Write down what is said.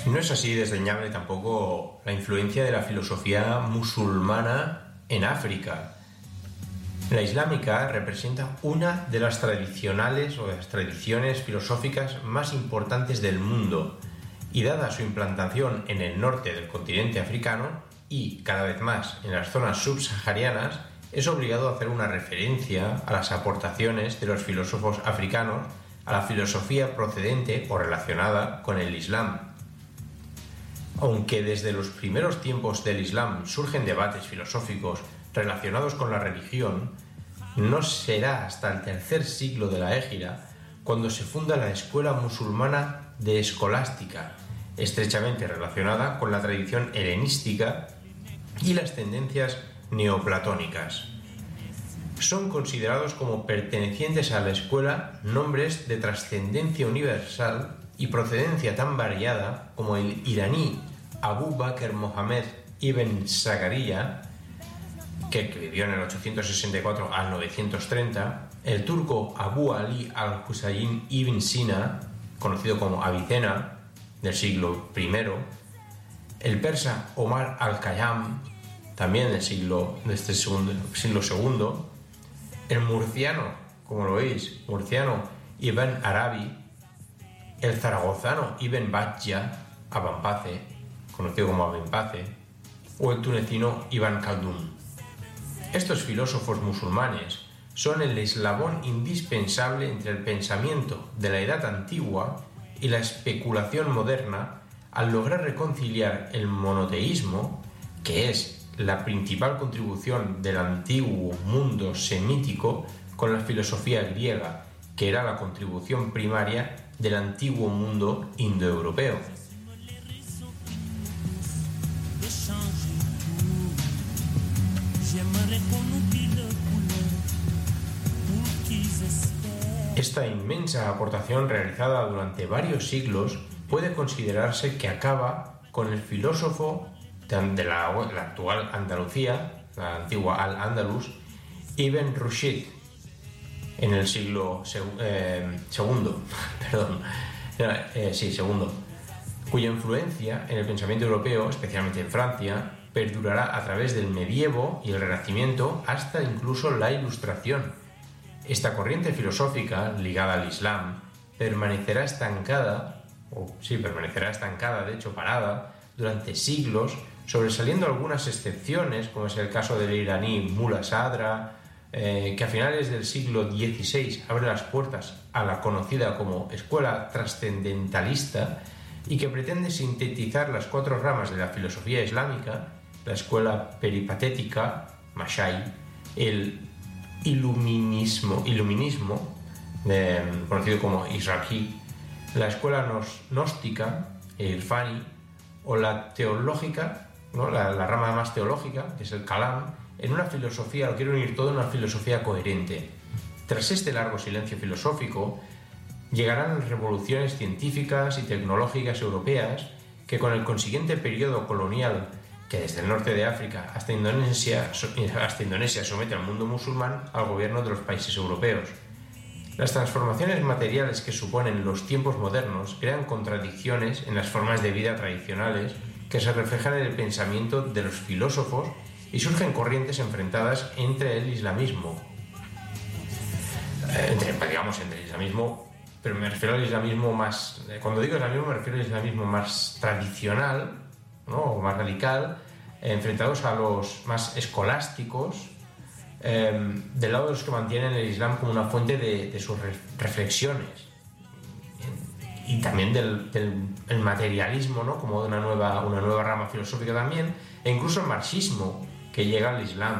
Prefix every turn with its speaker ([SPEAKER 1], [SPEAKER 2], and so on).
[SPEAKER 1] No es así desdeñable tampoco la influencia de la filosofía musulmana en África. La islámica representa una de las tradicionales o de las tradiciones filosóficas más importantes del mundo y dada su implantación en el norte del continente africano y cada vez más en las zonas subsaharianas, es obligado a hacer una referencia a las aportaciones de los filósofos africanos a la filosofía procedente o relacionada con el Islam. Aunque desde los primeros tiempos del Islam surgen debates filosóficos relacionados con la religión, no será hasta el tercer siglo de la Égira cuando se funda la escuela musulmana de escolástica, estrechamente relacionada con la tradición helenística y las tendencias neoplatónicas. Son considerados como pertenecientes a la escuela nombres de trascendencia universal y procedencia tan variada como el iraní Abu Bakr Mohammed ibn Zakaria, que vivió en el 864 al 930, el turco Abu Ali al-Husayn ibn Sina, conocido como Avicena, del siglo I, el persa Omar al-Khayyam, también del siglo II, el murciano, como lo veis, Ibn Arabi, el zaragozano Ibn Bajjah Abampace, conocido como Abampace, o el tunecino Ibn Khaldun. Estos filósofos musulmanes son el eslabón indispensable entre el pensamiento de la Edad Antigua y la especulación moderna al lograr reconciliar el monoteísmo, que es la principal contribución del antiguo mundo semítico, con la filosofía griega, que era la contribución primaria del antiguo mundo indoeuropeo. Esta inmensa aportación realizada durante varios siglos puede considerarse que acaba con el filósofo de la actual Andalucía, la antigua Al-Ándalus, Ibn Rushd, en el siglo segundo, cuya influencia en el pensamiento europeo, especialmente en Francia, perdurará a través del medievo y el Renacimiento hasta incluso la Ilustración. Esta corriente filosófica ligada al Islam permanecerá estancada, de hecho parada, durante siglos, sobresaliendo algunas excepciones, como es el caso del iraní Mullah Sadra, que a finales del siglo XVI abre las puertas a la conocida como escuela trascendentalista y que pretende sintetizar las cuatro ramas de la filosofía islámica: la escuela peripatética, Mashai, el iluminismo conocido como Israqi, la escuela gnóstica, Irfani, o la teológica, ¿no? la rama más teológica, que es el Kalam, en una filosofía, lo quiero unir todo en una filosofía coherente. Tras este largo silencio filosófico, llegarán las revoluciones científicas y tecnológicas europeas que, con el consiguiente periodo colonial que desde el norte de África hasta Indonesia somete al mundo musulmán al gobierno de los países europeos. Las transformaciones materiales que suponen los tiempos modernos crean contradicciones en las formas de vida tradicionales que se reflejan en el pensamiento de los filósofos y surgen corrientes enfrentadas entre el islamismo. Entre el islamismo, pero me refiero al islamismo más... Cuando digo islamismo me refiero al islamismo más tradicional, ¿no? O más radical, enfrentados a los más escolásticos, del lado de los que mantienen el Islam como una fuente de sus reflexiones, y también del materialismo, ¿no? Como de una nueva rama filosófica también, e incluso el marxismo que llega al Islam.